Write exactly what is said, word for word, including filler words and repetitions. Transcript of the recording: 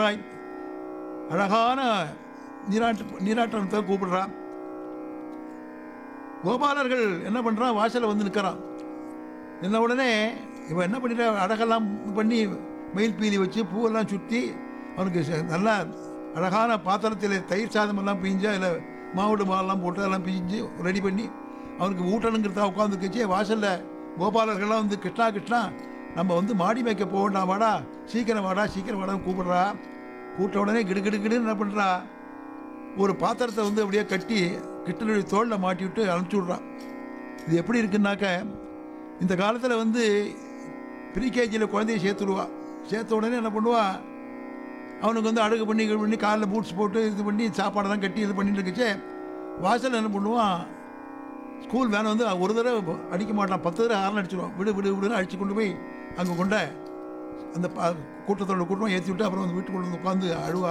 அழகான நீராட்டு நீராட்டத்தை கூப்பிடுறான். கோபாலர்கள் என்ன பண்ணுறான், வாசலில் வந்து நிற்கிறான். என்ன உடனே இவன் என்ன பண்ணிட்டா, அழகெல்லாம் பண்ணி மயில் பீலி வச்சு பூவெல்லாம் சுற்றி அவனுக்கு நல்லா அழகான பாத்திரத்தில் தயிர் சாதம் எல்லாம் பிஞ்சு அதில் மாவுடு மாவெல்லாம் போட்டு அதெல்லாம் பிஞ்சு ரெடி பண்ணி அவனுக்கு ஊட்டணுங்கிறதா உட்காந்துக்கிச்சு. வாசலில் கோபாலர்கள்லாம் வந்து கிருஷ்ணா கிருஷ்ணா நம்ம வந்து மாடி மேய்க்க போக வேண்டாம், வாடா சீக்கிரம் வாடா சீக்கிரம் வாடான்னு கூப்பிடுறா. கூப்பிட்ட உடனே கிடு கிடு கிடுன்னு என்ன பண்ணுறா, ஒரு பாத்திரத்தை வந்து அப்படியே கட்டி கிட்டனுடைய தோளில் மாட்டி விட்டு அனுப்பிச்சி விட்றான். இது எப்படி இருக்குன்னாக்க, இந்த காலத்தில் வந்து ப்ரீகேஜியில் குழந்தைய சேர்த்துடுவா. சேர்த்த உடனே என்ன பண்ணுவா, அவனுக்கு வந்து அழகு பண்ணி இது பண்ணி காலில் பூட்ஸ் போட்டு இது பண்ணி சாப்பாடெல்லாம் கட்டி இது பண்ணிட்டு இருக்குச்சே, வாசலில் என்ன பண்ணுவான், ஸ்கூல் வேனை வந்து ஒரு தடவை அடிக்க மாட்டான், பத்து தடவை ஹார்ன் அடிச்சிடுவான். விடு விடு விடுன்னு அடித்து கொண்டு போய் அங்கே கொண்ட அந்த கூட்டத்தோட கூட்டம் ஏற்றி விட்டு அப்புறம் வந்து வீட்டுக்குள்ள வந்து உட்காந்து அழுவா.